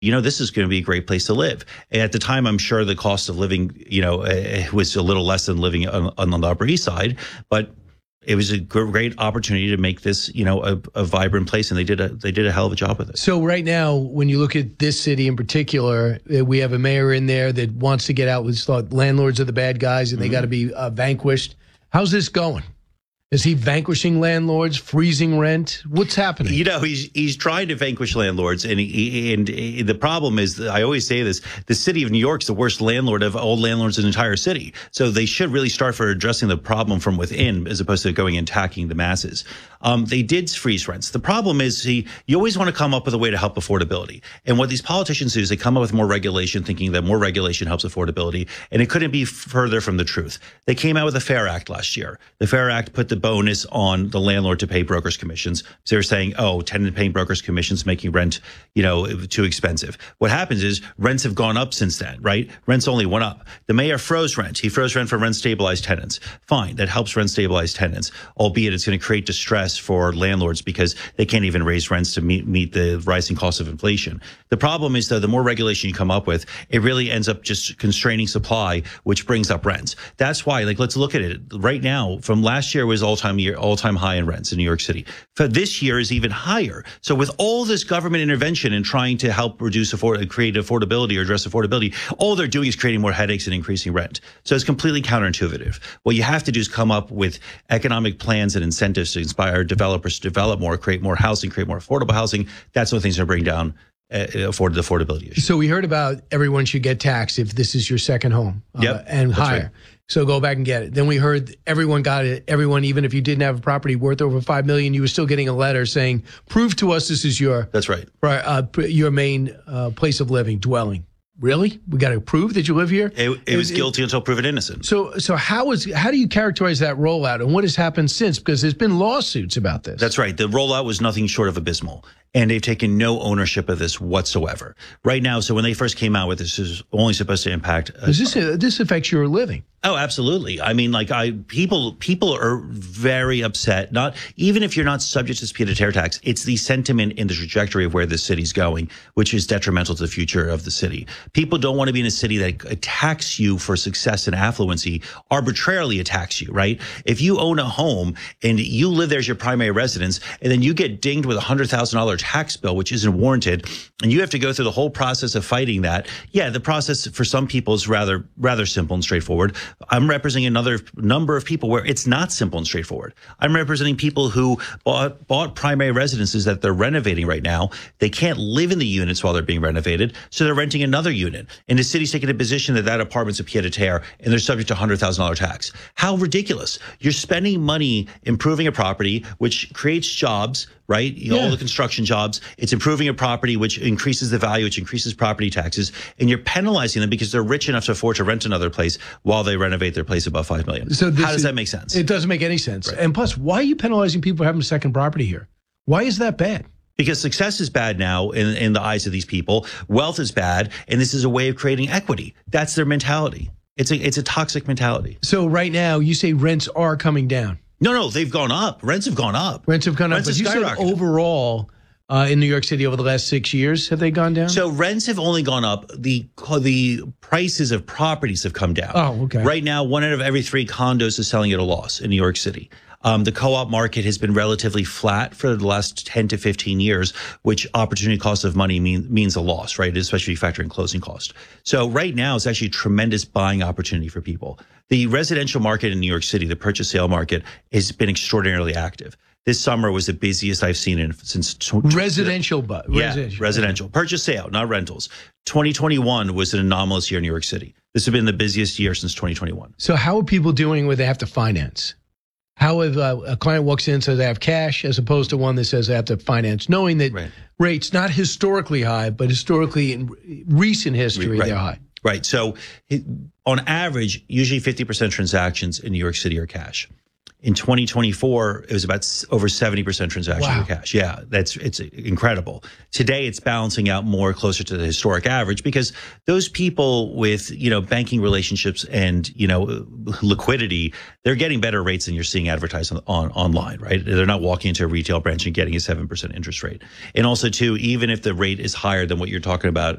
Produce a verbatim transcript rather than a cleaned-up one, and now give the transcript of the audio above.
you know, this is going to be a great place to live. And at the time, I'm sure the cost of living, you know, uh, was a little less than living on, on the Upper East Side, but it was a great opportunity to make this, you know, a, a vibrant place, and they did a they did a hell of a job with it. So right now, when you look at this city in particular, we have a mayor in there that wants to get out with thought landlords are the bad guys and they mm-hmm. got to be uh, vanquished. How's this going? Is he vanquishing landlords, freezing rent? What's happening? You know, he's he's trying to vanquish landlords, and he, and he, the problem is, I always say this: the city of New York is the worst landlord of all landlords in the entire city. So they should really start for addressing the problem from within, as opposed to going and attacking the masses. Um, they did freeze rents. The problem is, he, you always want to come up with a way to help affordability. And what these politicians do is they come up with more regulation, thinking that more regulation helps affordability. And it couldn't be further from the truth. They came out with the FAIR Act last year. The FAIR Act put the bonus on the landlord to pay brokers' commissions. So they're saying, oh, tenant paying brokers' commissions making rent, you know, too expensive. What happens is rents have gone up since then, right? Rents only went up. The mayor froze rent. He froze rent for rent stabilized tenants. Fine, that helps rent stabilized tenants, albeit it's going to create distress for landlords because they can't even raise rents to meet meet the rising cost of inflation. The problem is, though, the more regulation you come up with, it really ends up just constraining supply, which brings up rents. That's why, like, let's look at it right now. From last year was all-time year, all-time high in rents in New York City. For this year is even higher. So with all this government intervention and trying to help reduce afford, create affordability or address affordability, all they're doing is creating more headaches and increasing rent. So it's completely counterintuitive. What you have to do is come up with economic plans and incentives to inspire developers to develop more, create more housing, create more affordable housing. That's what things are bring down uh, afford the affordability issue. So we heard about everyone should get taxed if this is your second home uh, yep, and higher. Right. So go back and get it. Then we heard everyone got it. Everyone, even if you didn't have a property worth over five million dollars, you were still getting a letter saying, prove to us this is your That's right. Uh, your main uh, place of living, dwelling. Really? We got to prove that you live here? It, it was it, guilty it, until proven innocent. So so how is how do you characterize that rollout, and what has happened since? Because there's been lawsuits about this. That's right. The rollout was nothing short of abysmal. And they've taken no ownership of this whatsoever. Right now, so when they first came out with this, this is only supposed to impact. Uh, Does this uh, this affects your living? Oh, absolutely. I mean, like, I people people are very upset. Not even if you're not subject to this pied-à-terre tax, it's the sentiment in the trajectory of where the city's going, which is detrimental to the future of the city. People don't want to be in a city that attacks you for success and affluency, arbitrarily attacks you, right? If you own a home and you live there as your primary residence, and then you get dinged with a hundred thousand dollar tax bill, which isn't warranted, and you have to go through the whole process of fighting that. Yeah, the process for some people is rather rather simple and straightforward. I'm representing another number of people where it's not simple and straightforward. I'm representing people who bought bought primary residences that they're renovating right now. They can't live in the units while they're being renovated, so they're renting another unit. And the city's taking a position that that apartment's a pied-à-terre, and they're subject to a hundred thousand dollar tax. How ridiculous! You're spending money improving a property, which creates jobs, right? You know, yeah. all the construction jobs. It's improving a property, which increases the value, which increases property taxes, and you're penalizing them because they're rich enough to afford to rent another place while they renovate their place above five million. So how does is, that make sense? It doesn't make any sense. Right. And plus, why are you penalizing people for having a second property here? Why is that bad? Because success is bad now in, in the eyes of these people. Wealth is bad, and this is a way of creating equity. That's their mentality. It's a it's a toxic mentality. So right now, you say rents are coming down. No, no, they've gone up. Rents have gone up. Rents have gone Rents up. But you said skyrocketed. overall, uh, in New York City over the last six years, have they gone down? So rents have only gone up. The the prices of properties have come down. Oh, okay. Right now, one out of every three condos is selling at a loss in New York City. Um, the co-op market has been relatively flat for the last ten to fifteen years, which opportunity cost of money mean, means a loss, right? Especially factoring closing cost. So right now, it's actually a tremendous buying opportunity for people. The residential market in New York City, the purchase sale market, has been extraordinarily active. This summer was the busiest I've seen in since residential, but yeah, residential. residential purchase sale, not rentals. twenty twenty-one was an anomalous year in New York City. This has been the busiest year since twenty twenty-one. So how are people doing where they have to finance? How if uh, a client walks in and says they have cash as opposed to one that says they have to finance, knowing that right. rates not historically high, but historically in recent history, right. they're high. Right. So on average, usually fifty percent transactions in New York City are cash. In twenty twenty-four, it was about s- over seventy percent transactions Wow. with cash. Yeah, that's it's incredible. Today, it's balancing out more closer to the historic average because those people with, you know, banking relationships and, you know, liquidity, they're getting better rates than you're seeing advertised on, on online, right? They're not walking into a retail branch and getting a seven percent interest rate. And also, too, even if the rate is higher than what you're talking about